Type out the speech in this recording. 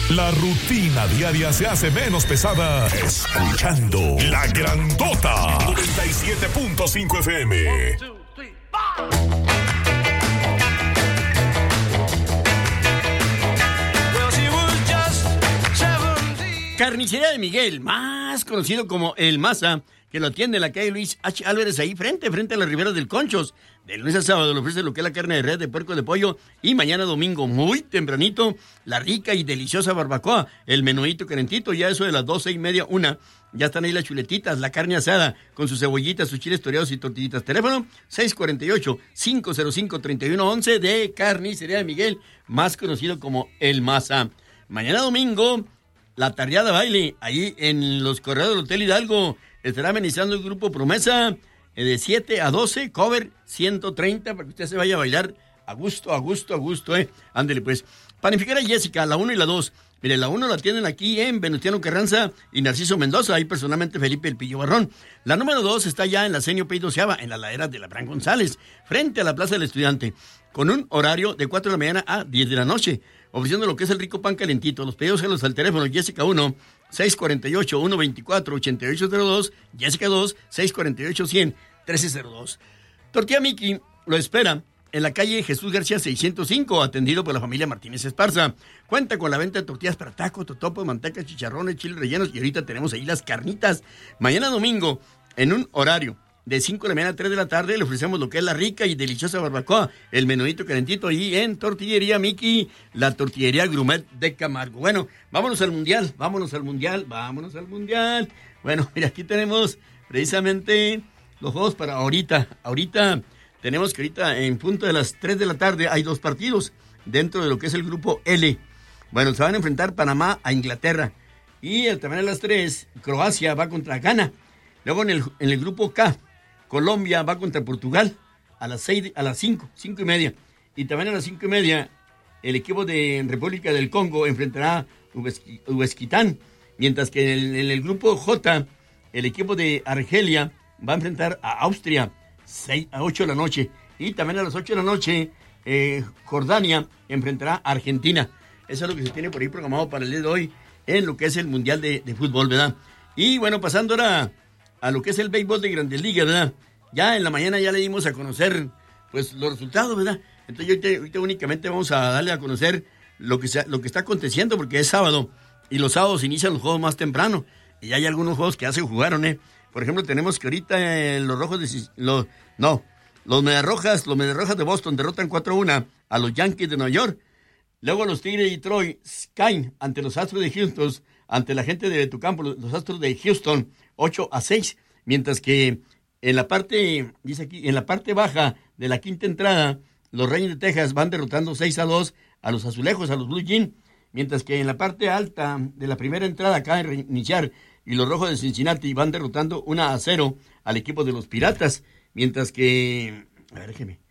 La rutina diaria se hace menos pesada escuchando La Grandota 97.5 FM. 1, 2, 3, 4. Carnicería de Miguel, más conocido como El Maza, que lo atiende en la calle Luis H. Álvarez, ahí frente a las riberas del Conchos. De lunes a sábado le ofrece lo que es la carne de res, de puerco, de pollo, y mañana domingo, muy tempranito, la rica y deliciosa barbacoa, el menuito calentito, ya eso de las 12:30, 1. Ya están ahí las chuletitas, la carne asada, con sus cebollitas, sus chiles toreados y tortillitas. Teléfono 648-505-3111 de Carnicería de Miguel, más conocido como El Maza. Mañana domingo, la tardeada baile, ahí en los corredores del Hotel Hidalgo, estará amenizando el grupo Promesa de 7 a 12, cover 130, para que usted se vaya a bailar a gusto, Ándele pues. Panificera Jessica, la 1 y la 2. Mire, la 1 la tienen aquí en Venustiano Carranza y Narciso Mendoza, ahí personalmente Felipe El Pillo Barrón. La número 2 está ya en la Senio Pey Doceava, en la ladera de la Bran González, frente a la Plaza del Estudiante, con un horario de 4 de la mañana a 10 de la noche, ofreciendo lo que es el rico pan calentito. Los pedidos al teléfono Jessica 1, 648-124-8802, Jessica 2, 648-100-1302. Tortilla Miki lo espera en la calle Jesús García 605, atendido por la familia Martínez Esparza. Cuenta con la venta de tortillas para taco, totopo, manteca, chicharrones, chiles rellenos, y ahorita tenemos ahí las carnitas. Mañana domingo, en un horario de 5 de la mañana a 3 de la tarde, le ofrecemos lo que es la rica y deliciosa barbacoa, el menudito calentito, y en Tortillería Miki, la tortillería Grumet de Camargo. Bueno, vámonos al mundial. Bueno, mira, aquí tenemos precisamente los juegos para ahorita. Tenemos que ahorita en punto de las 3 de la tarde hay 2 partidos dentro de lo que es el grupo L. Bueno, se van a enfrentar Panamá a Inglaterra. Y también a las 3, Croacia va contra Ghana. Luego en el grupo K, Colombia va contra Portugal a las 5:30. Y también a las 5:30, el equipo de República del Congo enfrentará a Uzbekistán. Mientras que en el grupo J, el equipo de Argelia va a enfrentar a Austria 6 a 8 de la noche. Y también a las 8 de la noche, Jordania enfrentará a Argentina. Eso es lo que se tiene por ahí programado para el día de hoy en lo que es el Mundial de Fútbol, ¿verdad? Y bueno, pasando ahora a lo que es el béisbol de Grandes Ligas, ¿verdad? Ya en la mañana ya le dimos a conocer pues los resultados, ¿verdad? Entonces ahorita únicamente vamos a darle a conocer lo que está aconteciendo, porque es sábado y los sábados inician los juegos más temprano. Y ya hay algunos juegos que ya se jugaron, ¿eh? Por ejemplo, tenemos que ahorita los Mediarrojas de Boston derrotan 4-1 a los Yankees de Nueva York. Luego los Tigres de Detroit caen ante los Astros de Houston, ante la gente de tu campo, los Astros de Houston, 8-6. Mientras que en la parte baja de la quinta entrada, los Rangers de Texas van derrotando 6-2 a los Azulejos, a los Blue Jays. Mientras que en la parte alta de la primera entrada acaba de reiniciar y los Rojos de Cincinnati van derrotando 1-0 al equipo de los Piratas. Mientras que, a ver, déjeme.